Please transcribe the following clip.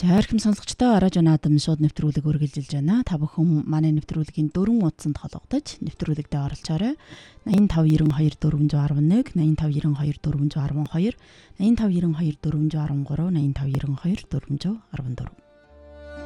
За архим сонсогчдоо радио наадам шууд нэвтрүүлэг үргэлжилж байна. Та бүхэн манай нэвтрүүлгийн 4 утсанд холбогдож нэвтрүүлэгтээ оролцоорой. 8592 411, 8592 412, 8592 413, 8592 414.